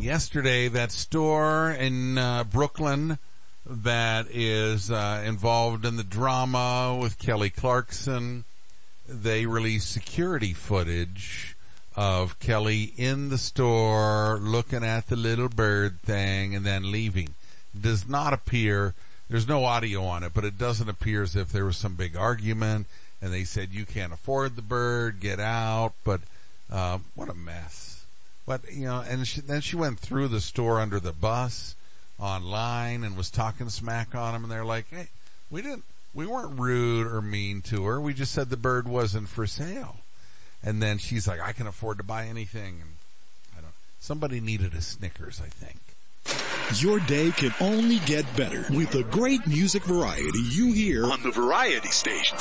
yesterday, that store in Brooklyn that is involved in the drama with Kelly Clarkson, they released security footage of Kelly in the store looking at the little bird thing and then leaving. It does not appear, there's no audio on it, but it doesn't appear as if there was some big argument and they said, you can't afford the bird, get out. But what a mess. But, and then she went through the store under the bus online and was talking smack on them, and they're like, hey, we weren't rude or mean to her. We just said the bird wasn't for sale. And then she's like, I can afford to buy anything. And somebody needed a Snickers, I think. Your day can only get better with the great music variety you hear on the Variety Station.